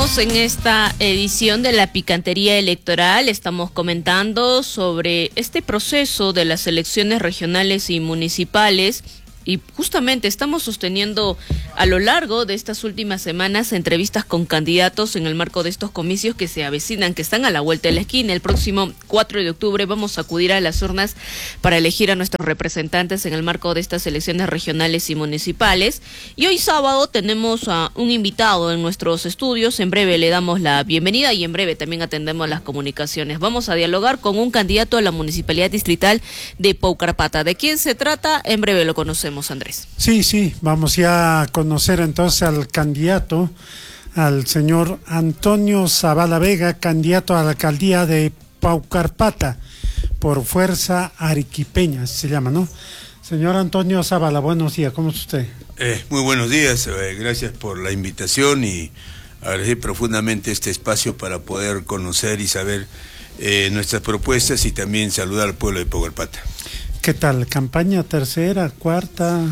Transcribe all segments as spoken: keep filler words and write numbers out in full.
Continuamos en esta edición de la Picantería Electoral. Estamos comentando sobre este proceso de las elecciones regionales y municipales. Y justamente estamos sosteniendo a lo largo de estas últimas semanas entrevistas con candidatos en el marco de estos comicios que se avecinan, que están a la vuelta de la esquina. El próximo cuatro de octubre vamos a acudir a las urnas para elegir a nuestros representantes en el marco de estas elecciones regionales y municipales. Y hoy sábado tenemos a un invitado en nuestros estudios. En breve le damos la bienvenida y en breve también atendemos las comunicaciones. Vamos a dialogar con un candidato a la Municipalidad Distrital de Paucarpata. ¿De quién se trata? En breve lo conocemos. Andrés. Sí, sí, vamos ya a conocer entonces al candidato, al señor Antonio Zavala Vega, candidato a la alcaldía de Paucarpata, por Fuerza Arequipeña, se llama, ¿no? Señor Antonio Zavala, buenos días, ¿cómo está usted? Eh, muy buenos días, eh, gracias por la invitación y agradecer profundamente este espacio para poder conocer y saber eh, nuestras propuestas y también saludar al pueblo de Paucarpata. ¿Qué tal? ¿Campaña tercera, cuarta?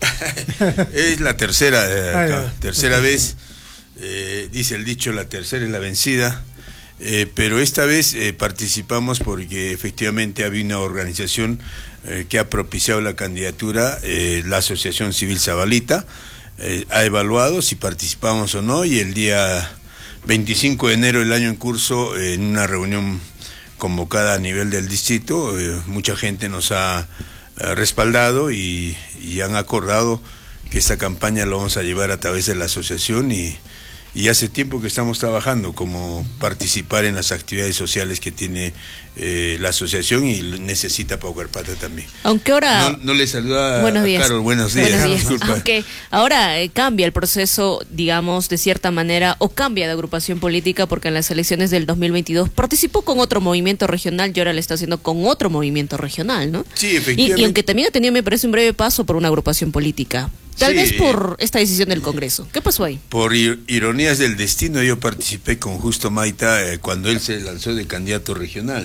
Es la tercera, eh, acá, Ay, tercera okay. vez, eh, dice el dicho, la tercera es la vencida, eh, pero esta vez eh, participamos porque efectivamente había una organización eh, que ha propiciado la candidatura, eh, la Asociación Civil Zabalita, eh, ha evaluado si participamos o no y el día veinticinco de enero del año en curso, eh, en una reunión convocada a nivel del distrito, eh, mucha gente nos ha eh, respaldado y, y han acordado que esta campaña lo vamos a llevar a través de la asociación y, y hace tiempo que estamos trabajando como participar en las actividades sociales que tiene eh, la asociación y necesita Paucarpata también. Aunque ahora... No, no le saluda buenos a días. Carol, buenos días. Buenos días. Disculpa. Aunque ahora eh, cambia el proceso, digamos, de cierta manera, o cambia de agrupación política, porque en las elecciones del dos mil veintidós participó con otro movimiento regional y ahora le está haciendo con otro movimiento regional, ¿no? Sí, efectivamente. Y, y aunque también ha tenido, me parece, un breve paso por una agrupación política. Tal Sí. vez por esta decisión del Congreso. ¿Qué pasó ahí? Por ir ironías del destino, yo participé con Justo Maita eh, cuando él se lanzó de candidato regional.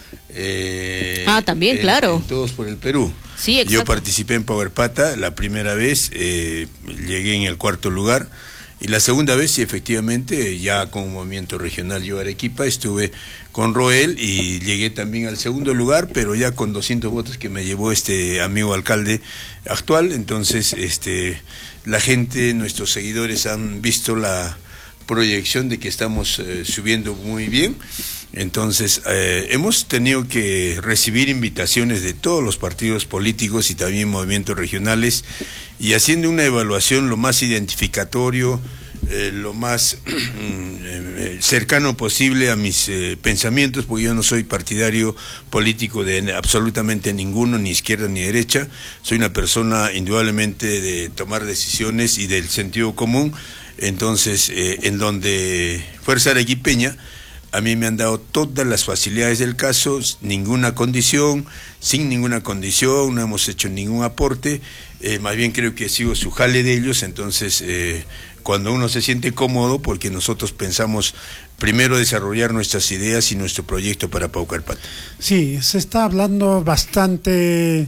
Eh, ah, también, en, claro. En Todos por el Perú. Sí, exacto. Yo participé en Paucarpata la primera vez, eh, llegué en el cuarto lugar. Y la segunda vez, sí, efectivamente, ya con un movimiento regional yo Arequipa, estuve con Roel y llegué también al segundo lugar, pero ya con doscientos votos que me llevó este amigo alcalde actual. Entonces, este, la gente, nuestros seguidores han visto la proyección de que estamos eh, subiendo muy bien. Entonces, eh, hemos tenido que recibir invitaciones de todos los partidos políticos y también movimientos regionales y haciendo una evaluación lo más identificatorio, eh, lo más eh, cercano posible a mis eh, pensamientos, porque yo no soy partidario político de absolutamente ninguno, ni izquierda ni derecha. Soy una persona indudablemente de tomar decisiones y del sentido común. Entonces, eh, en donde Fuerza Arequipeña, a mí me han dado todas las facilidades del caso, ninguna condición, sin ninguna condición, no hemos hecho ningún aporte, eh, más bien creo que sigo su jale de ellos. Entonces, eh, cuando uno se siente cómodo, porque nosotros pensamos primero desarrollar nuestras ideas y nuestro proyecto para Paucarpata. Sí, se está hablando bastante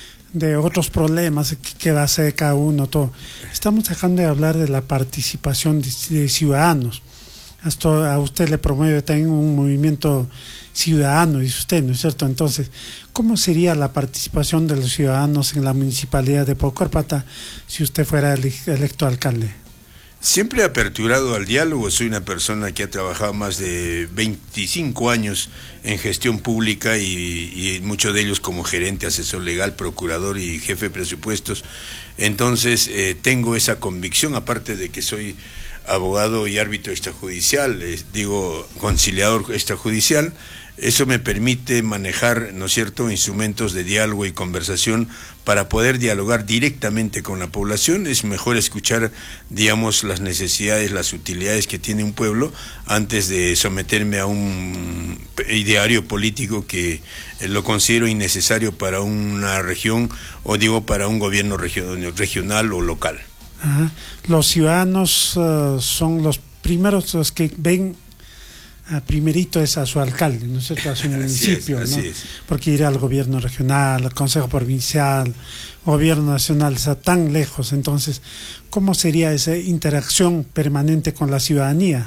de otros problemas que va a ser cada uno, todo. Estamos dejando de hablar de la participación de, de ciudadanos. Esto a usted le promueve también un movimiento ciudadano, dice usted, ¿no es cierto? Entonces, ¿cómo sería la participación de los ciudadanos en la municipalidad de Paucarpata si usted fuera electo alcalde? Siempre he aperturado al diálogo, soy una persona que ha trabajado más de veinticinco años en gestión pública y, y muchos de ellos como gerente, asesor legal, procurador y jefe de presupuestos. Entonces, eh, tengo esa convicción, aparte de que soy abogado y árbitro extrajudicial, eh, digo conciliador extrajudicial. Eso me permite manejar, ¿no es cierto?, instrumentos de diálogo y conversación para poder dialogar directamente con la población. Es mejor escuchar, digamos, las necesidades, las utilidades que tiene un pueblo antes de someterme a un ideario político que lo considero innecesario para una región o digo para un gobierno regional, regional o local. Ajá. Los ciudadanos uh, son los primeros los que ven uh, primerito es a su alcalde, ¿no es cierto?, a su municipio, así es, así ¿no? es. Porque ir al gobierno regional, al consejo provincial, gobierno nacional, está tan lejos. Entonces, ¿cómo sería esa interacción permanente con la ciudadanía?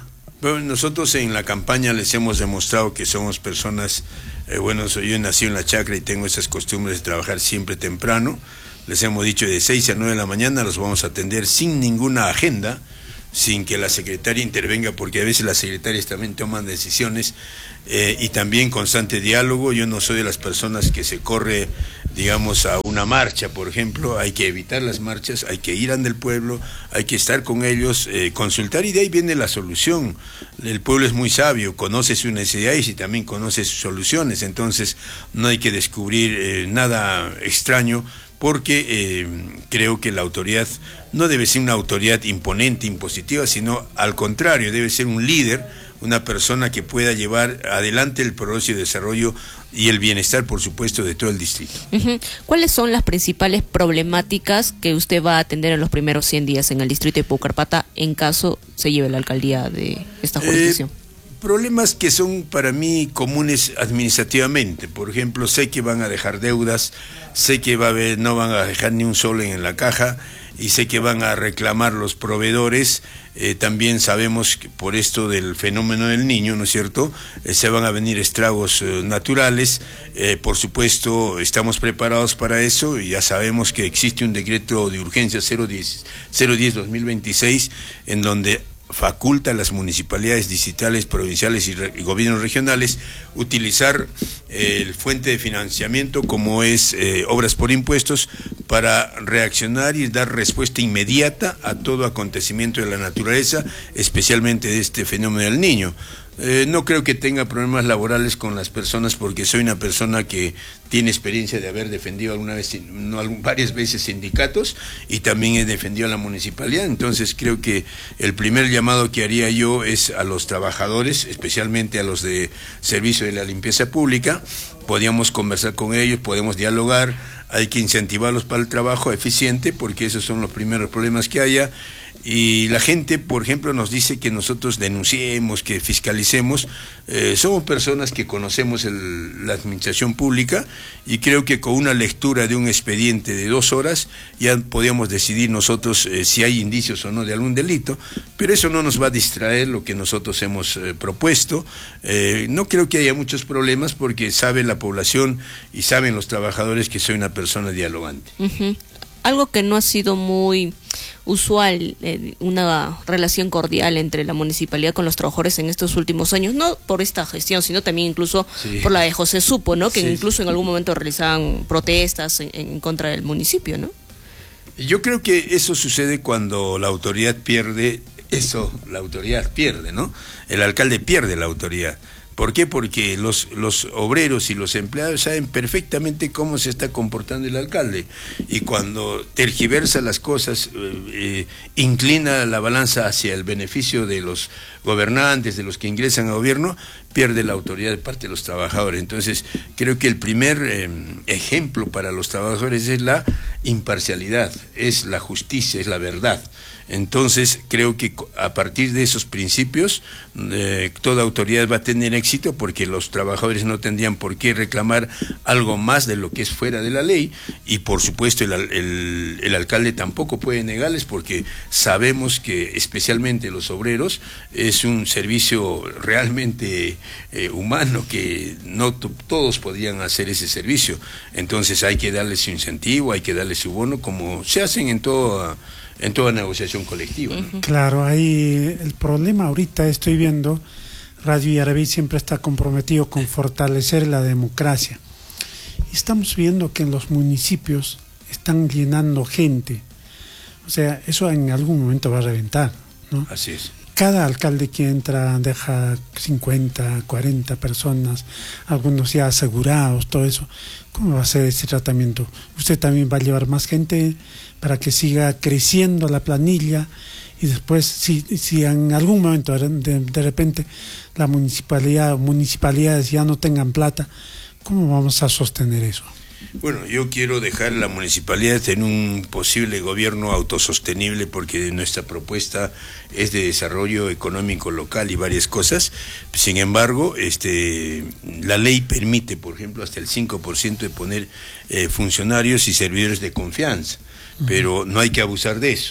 Bueno, nosotros en la campaña les hemos demostrado que somos personas, eh, bueno, soy, yo nací en la chacra y tengo esas costumbres de trabajar siempre temprano. Les hemos dicho de seis a nueve de la mañana los vamos a atender sin ninguna agenda, sin que la secretaria intervenga, porque a veces las secretarias también toman decisiones, eh, y también constante diálogo. Yo no soy de las personas que se corre, digamos, a una marcha, por ejemplo. Hay que evitar las marchas, hay que ir ante el pueblo, hay que estar con ellos, eh, consultar, y de ahí viene la solución. El pueblo es muy sabio, conoce sus necesidades y también conoce sus soluciones, entonces no hay que descubrir eh, nada extraño, porque eh, creo que la autoridad no debe ser una autoridad imponente, impositiva, sino al contrario, debe ser un líder, una persona que pueda llevar adelante el progreso y desarrollo y el bienestar, por supuesto, de todo el distrito. Uh-huh. ¿Cuáles son las principales problemáticas que usted va a atender en los primeros cien días en el distrito de Pucarpata en caso se lleve la alcaldía de esta jurisdicción? Eh, Problemas que son para mí comunes administrativamente. Por ejemplo, sé que van a dejar deudas, sé que va a haber, no van a dejar ni un solo en la caja, y sé que van a reclamar los proveedores. Eh, también sabemos que por esto del fenómeno del Niño, ¿no es cierto?, eh, se van a venir estragos eh, naturales. Eh, por supuesto, estamos preparados para eso, y ya sabemos que existe un decreto de urgencia cero diez guion dos mil veintiséis en donde faculta a las municipalidades distritales, provinciales y, re, y gobiernos regionales utilizar eh, el fuente de financiamiento como es eh, obras por impuestos para reaccionar y dar respuesta inmediata a todo acontecimiento de la naturaleza, especialmente de este fenómeno del Niño. Eh, no creo que tenga problemas laborales con las personas, porque soy una persona que tiene experiencia de haber defendido alguna vez, no, varias veces sindicatos, y también he defendido a la municipalidad. Entonces creo que el primer llamado que haría yo es a los trabajadores, especialmente a los de servicio de la limpieza pública. Podíamos conversar con ellos, podemos dialogar, hay que incentivarlos para el trabajo eficiente, porque esos son los primeros problemas que haya. Y la gente, por ejemplo, nos dice que nosotros denunciemos, que fiscalicemos. Eh, somos personas que conocemos el, la administración pública, y creo que con una lectura de un expediente de dos horas ya podíamos decidir nosotros eh, si hay indicios o no de algún delito, pero eso no nos va a distraer lo que nosotros hemos eh, propuesto. Eh, no creo que haya muchos problemas, porque sabe la población y saben los trabajadores que soy una persona dialogante. Uh-huh. Algo que no ha sido muy usual, eh, una relación cordial entre la municipalidad con los trabajadores en estos últimos años, no por esta gestión, sino también incluso sí. por la de José Supo, ¿no? Que sí. incluso en algún momento realizaban protestas en, en contra del municipio, ¿no? Yo creo que eso sucede cuando la autoridad pierde, eso, la autoridad pierde, ¿no? El alcalde pierde la autoridad. ¿Por qué? Porque los, los obreros y los empleados saben perfectamente cómo se está comportando el alcalde, y cuando tergiversa las cosas, eh, inclina la balanza hacia el beneficio de los gobernantes, de los que ingresan al gobierno, pierde la autoridad de parte de los trabajadores. Entonces, creo que el primer eh, ejemplo para los trabajadores es la imparcialidad, es la justicia, es la verdad. Entonces, creo que a partir de esos principios, eh, toda autoridad va a tener éxito, porque los trabajadores no tendrían por qué reclamar algo más de lo que es fuera de la ley, y por supuesto el, el, el alcalde tampoco puede negarles, porque sabemos que especialmente los obreros es un servicio realmente eh, humano, que no todos podrían hacer ese servicio. Entonces hay que darles su incentivo, hay que darles su bono, como se hacen en todo en toda negociación colectiva, ¿no? Claro, ahí el problema ahorita estoy viendo, Radio Yarabí siempre está comprometido con fortalecer la democracia. Y estamos viendo que en los municipios están llenando gente. O sea, eso en algún momento va a reventar, ¿no? Así es. Cada alcalde que entra deja cincuenta, cuarenta personas, algunos ya asegurados, todo eso. ¿Cómo va a ser ese tratamiento? Usted también va a llevar más gente para que siga creciendo la planilla, y después, si, si en algún momento de, de repente la municipalidad o municipalidades ya no tengan plata, ¿cómo vamos a sostener eso? Bueno, yo quiero dejar la municipalidad en un posible gobierno autosostenible, porque nuestra propuesta es de desarrollo económico local y varias cosas. Sin embargo, este, la ley permite, por ejemplo, hasta el cinco por ciento de poner eh, funcionarios y servidores de confianza, pero no hay que abusar de eso.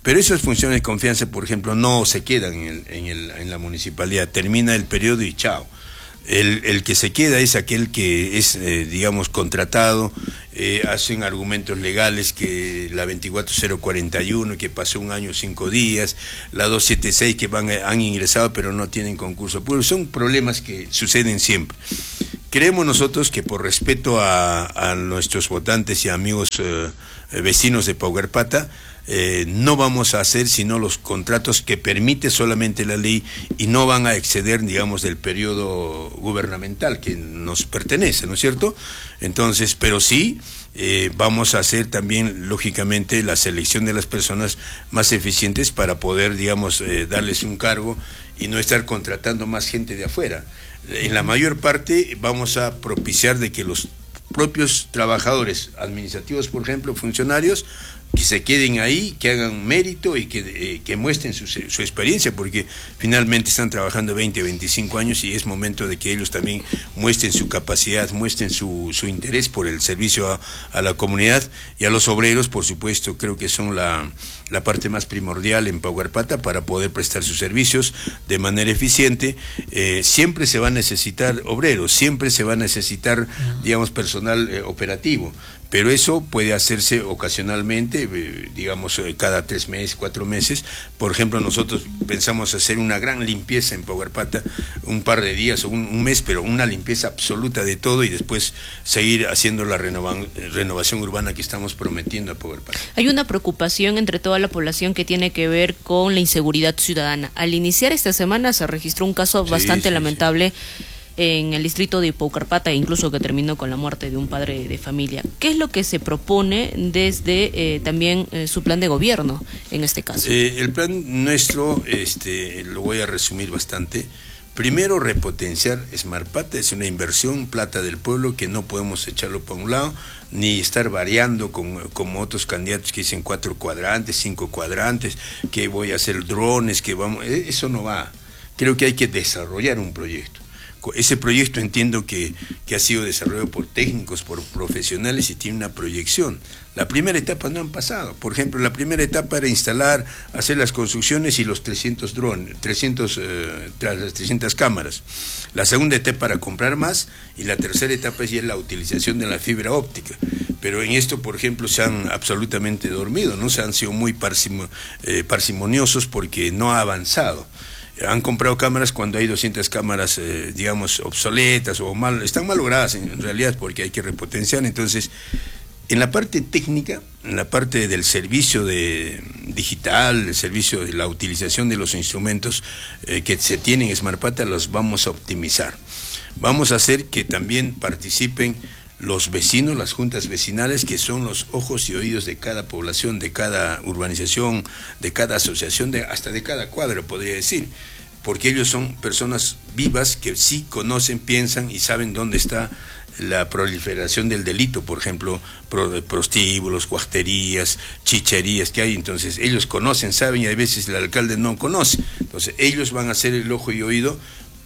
Pero esas funciones de confianza, por ejemplo, no se quedan en, el, en, el, en la municipalidad, termina el periodo y chao. El, el que se queda es aquel que es, eh, digamos, contratado, eh, hacen argumentos legales que la veinticuatro cero cuarenta y uno, que pasó un año cinco días, la doscientos setenta y seis que van, han ingresado pero no tienen concurso público. Son problemas que suceden siempre. Creemos nosotros que por respeto a, a nuestros votantes y amigos eh, vecinos de Paucarpata, Eh, no vamos a hacer sino los contratos que permite solamente la ley y no van a exceder, digamos, del periodo gubernamental que nos pertenece, ¿no es cierto? Entonces, pero sí, eh, vamos a hacer también, lógicamente, la selección de las personas más eficientes para poder, digamos, eh, darles un cargo y no estar contratando más gente de afuera. En la mayor parte vamos a propiciar de que los propios trabajadores administrativos, por ejemplo, funcionarios, que se queden ahí, que hagan mérito y que, eh, que muestren su, su experiencia, porque finalmente están trabajando veinte, veinticinco años y es momento de que ellos también muestren su capacidad, muestren su, su interés por el servicio a, a la comunidad, y a los obreros, por supuesto, creo que son la, la parte más primordial en Paucarpata para poder prestar sus servicios de manera eficiente. Eh, siempre se va a necesitar obreros, siempre se va a necesitar, digamos, personal eh, operativo. Pero eso puede hacerse ocasionalmente, eh, digamos, eh, cada tres meses, cuatro meses. Por ejemplo, nosotros pensamos hacer una gran limpieza en Paucarpata, un par de días o un, un mes, pero una limpieza absoluta de todo y después seguir haciendo la renova, renovación urbana que estamos prometiendo a Paucarpata. Hay una preocupación entre toda la población que tiene que ver con la inseguridad ciudadana. Al iniciar esta semana se registró un caso sí, bastante sí, lamentable. Sí. En el distrito de Paucarpata, incluso que terminó con la muerte de un padre de familia. ¿Qué es lo que se propone desde eh, también eh, su plan de gobierno en este caso? Eh, el plan nuestro, este, lo voy a resumir bastante. Primero, repotenciar Smartpata, es una inversión, plata del pueblo, que no podemos echarlo por un lado, ni estar variando con, como otros candidatos que dicen cuatro cuadrantes, cinco cuadrantes, que voy a hacer drones, que vamos, eso no va. Creo que hay que desarrollar un proyecto. Ese proyecto entiendo que, que ha sido desarrollado por técnicos, por profesionales y tiene una proyección. La primera etapa no han pasado. Por ejemplo, la primera etapa era instalar, hacer las construcciones y los trescientos drones, trescientos, eh, las trescientas cámaras. La segunda etapa era comprar más y la tercera etapa es ya la utilización de la fibra óptica. Pero en esto, por ejemplo, se han absolutamente dormido, ¿no? Se han sido muy parsimo, eh, parsimoniosos porque no ha avanzado. Han comprado cámaras cuando hay doscientas cámaras, eh, digamos, obsoletas o mal, están malogradas en realidad porque hay que repotenciar. Entonces, en la parte técnica, en la parte del servicio de digital, el servicio de la utilización de los instrumentos eh, que se tienen en Smartpata, los vamos a optimizar. Vamos a hacer que también participen los vecinos, las juntas vecinales, que son los ojos y oídos de cada población, de cada urbanización, de cada asociación, de, hasta de cada cuadro, podría decir, porque ellos son personas vivas que sí conocen, piensan y saben dónde está la proliferación del delito, por ejemplo, prostíbulos, cuarterías, chicherías que hay. Entonces ellos conocen, saben, y a veces el alcalde no conoce. Entonces ellos van a ser el ojo y oído,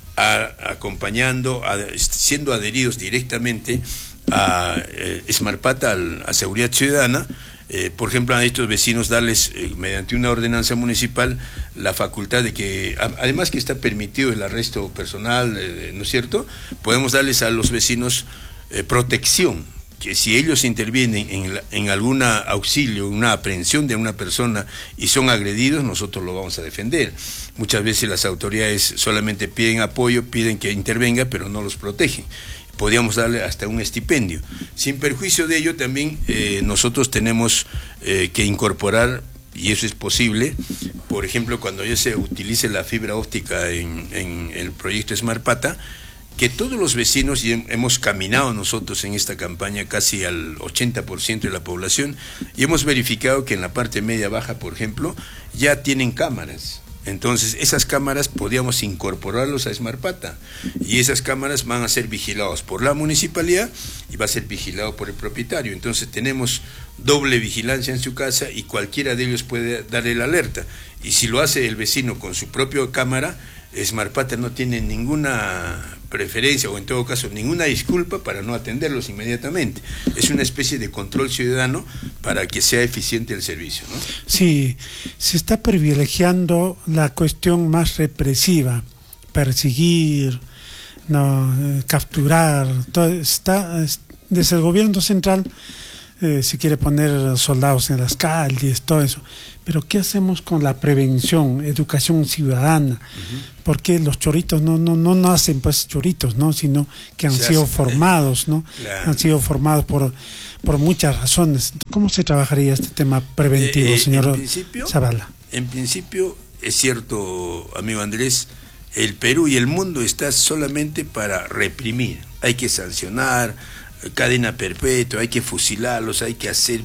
a, acompañando, a, siendo adheridos directamente a eh, Smartpata, a, a Seguridad Ciudadana. Eh, por ejemplo, a estos vecinos darles, eh, mediante una ordenanza municipal, la facultad de que, a, además que está permitido el arresto personal, eh, ¿no es cierto?, podemos darles a los vecinos eh, protección, que si ellos intervienen en, la, en algún auxilio, una aprehensión de una persona y son agredidos, nosotros lo vamos a defender. Muchas veces las autoridades solamente piden apoyo, piden que intervenga, pero no los protegen. Podríamos darle hasta un estipendio. Sin perjuicio de ello, también eh, nosotros tenemos eh, que incorporar, y eso es posible, por ejemplo, cuando ya se utilice la fibra óptica en, en el proyecto Smartpata, que todos los vecinos, y hemos caminado nosotros en esta campaña casi al ochenta por ciento de la población, y hemos verificado que en la parte media-baja, por ejemplo, ya tienen cámaras. Entonces, esas cámaras podríamos incorporarlos a Smartpata, y esas cámaras van a ser vigiladas por la municipalidad y va a ser vigilado por el propietario. Entonces, tenemos doble vigilancia en su casa y cualquiera de ellos puede darle la alerta. Y si lo hace el vecino con su propia cámara, Smartpata no tiene ninguna preferencia o en todo caso ninguna disculpa para no atenderlos inmediatamente. Es una especie de control ciudadano para que sea eficiente el servicio, ¿no? Sí, se está privilegiando la cuestión más represiva, perseguir, no, eh, capturar, todo está desde el gobierno central. Eh, se quiere poner soldados en las calles, todo eso. Pero ¿qué hacemos con la prevención, educación ciudadana? Uh-huh. Porque los choritos no no no nacen pues choritos, ¿no? Sino que han se sido hace, formados, ¿no? Claro. Han sido formados por por muchas razones. ¿Cómo se trabajaría este tema preventivo, eh, eh, señor Zavala? En principio, es cierto, amigo Andrés, el Perú y el mundo está solamente para reprimir. Hay que sancionar, cadena perpetua, hay que fusilarlos, hay que hacer,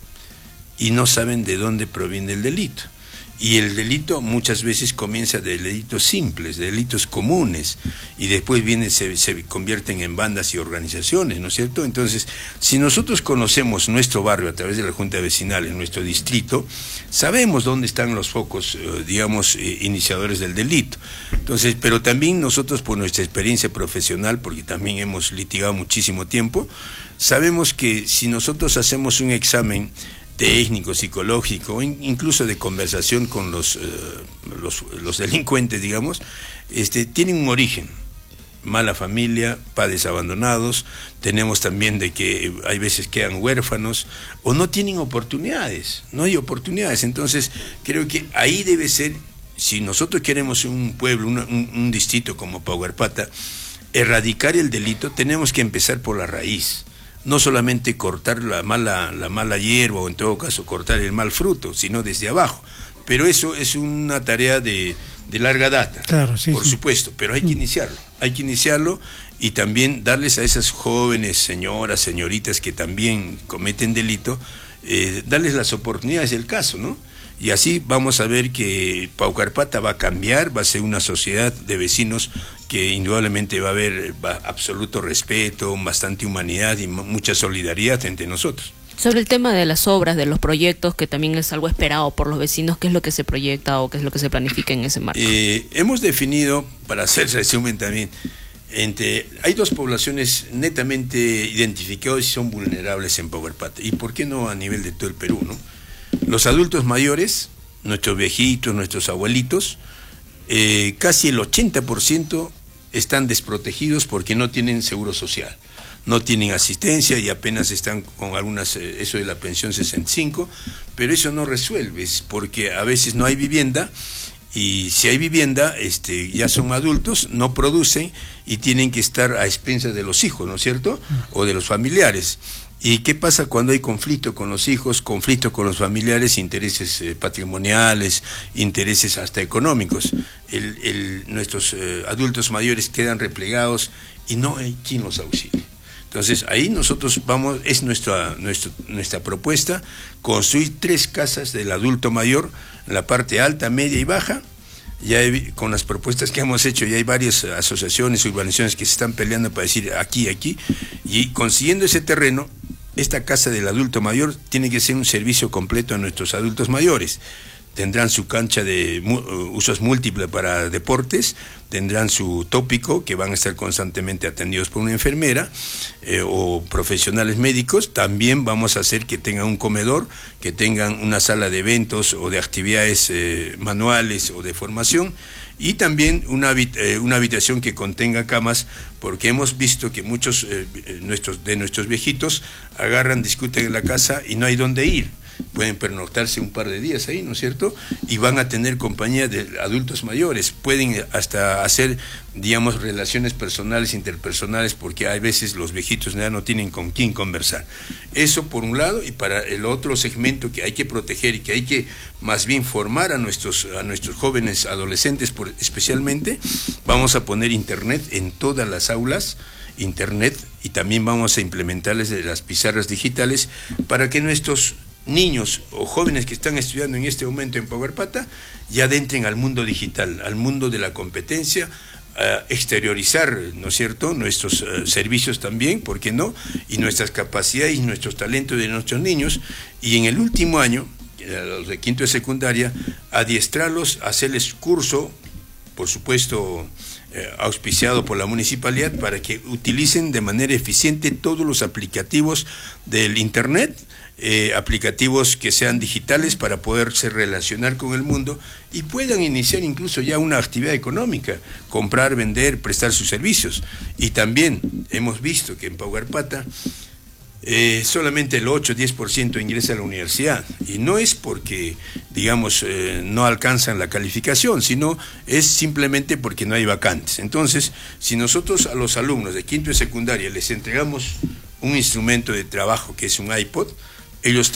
y no saben de dónde proviene el delito. Y el delito muchas veces comienza de delitos simples, de delitos comunes, y después viene, se, se convierten en bandas y organizaciones, ¿no es cierto? Entonces, si nosotros conocemos nuestro barrio a través de la Junta Vecinal, en nuestro distrito, sabemos dónde están los focos, eh, digamos, eh, iniciadores del delito. Entonces, pero también nosotros, por nuestra experiencia profesional, porque también hemos litigado muchísimo tiempo, sabemos que si nosotros hacemos un examen técnico, psicológico, incluso de conversación con los, eh, los, los delincuentes, digamos, este, tienen un origen. Mala familia, padres abandonados, tenemos también de que hay veces quedan huérfanos o no tienen oportunidades, no hay oportunidades. Entonces, creo que ahí debe ser, si nosotros queremos un pueblo, un, un, un distrito como Paucarpata, erradicar el delito, tenemos que empezar por la raíz. No solamente cortar la mala, la mala hierba o en todo caso cortar el mal fruto, sino desde abajo. Pero eso es una tarea de, de larga data, claro, sí, por sí. supuesto, pero hay que iniciarlo, hay que iniciarlo y también darles a esas jóvenes señoras, señoritas que también cometen delito, eh, darles las oportunidades del caso, ¿no? Y así vamos a ver que Paucarpata va a cambiar, va a ser una sociedad de vecinos que indudablemente va a haber va, absoluto respeto, bastante humanidad y mucha solidaridad entre nosotros. Sobre el tema de las obras, de los proyectos, que también es algo esperado por los vecinos, ¿qué es lo que se proyecta o qué es lo que se planifica en ese marco? Eh, hemos definido, para hacer resumen también, entre hay dos poblaciones netamente identificadas y son vulnerables en Paucarpata. ¿Y por qué no a nivel de todo el Perú, no? Los adultos mayores, nuestros viejitos, nuestros abuelitos, eh, casi el ochenta por ciento están desprotegidos porque no tienen seguro social, no tienen asistencia y apenas están con algunas, eh, eso de la pensión sesenta y cinco, pero eso no resuelve, porque a veces no hay vivienda y si hay vivienda, este, ya son adultos, no producen y tienen que estar a expensas de los hijos, ¿no es cierto? O de los familiares. ¿Y qué pasa cuando hay conflicto con los hijos, conflicto con los familiares, intereses eh, patrimoniales, intereses hasta económicos? El, el, nuestros eh, adultos mayores quedan replegados y no hay quien los auxilie. Entonces ahí nosotros vamos, es nuestra, nuestra, nuestra propuesta, construir tres casas del adulto mayor, en la parte alta, media y baja. Ya hay, con las propuestas que hemos hecho, ya hay varias asociaciones, urbanizaciones que se están peleando para decir aquí, aquí, y consiguiendo ese terreno, esta casa del adulto mayor tiene que ser un servicio completo a nuestros adultos mayores. Tendrán su cancha de uh, usos múltiples para deportes, tendrán su tópico, que van a estar constantemente atendidos por una enfermera eh, o profesionales médicos. También vamos a hacer que tengan un comedor, que tengan una sala de eventos o de actividades eh, manuales o de formación, y también una, eh, una habitación que contenga camas, porque hemos visto que muchos eh, nuestros, de nuestros viejitos agarran, discuten en la casa y no hay dónde ir. Pueden pernoctarse un par de días ahí, ¿no es cierto? Y van a tener compañía de adultos mayores, pueden hasta hacer, digamos, relaciones personales, interpersonales, porque hay veces los viejitos ya no tienen con quién conversar. Eso por un lado, y para el otro segmento que hay que proteger y que hay que más bien formar a nuestros, a nuestros jóvenes adolescentes por, especialmente, vamos a poner internet en todas las aulas, internet, y también vamos a implementarles las pizarras digitales para que nuestros niños o jóvenes que están estudiando en este momento en Paucarpata ya adentren al mundo digital, al mundo de la competencia, uh, exteriorizar, ¿no es cierto?, nuestros uh, servicios también, ¿por qué no?, y nuestras capacidades y nuestros talentos de nuestros niños, y en el último año, a los de quinto de secundaria, adiestrarlos, hacerles curso por supuesto, eh, auspiciado por la municipalidad, para que utilicen de manera eficiente todos los aplicativos del Internet, eh, aplicativos que sean digitales para poderse relacionar con el mundo y puedan iniciar incluso ya una actividad económica, comprar, vender, prestar sus servicios. Y también hemos visto que en Paugarpata Eh, solamente el ocho a diez por ciento ingresa a la universidad, y no es porque, digamos, eh, no alcanzan la calificación, sino es simplemente porque no hay vacantes. Entonces, si nosotros a los alumnos de quinto y secundaria les entregamos un instrumento de trabajo que es un iPod, ellos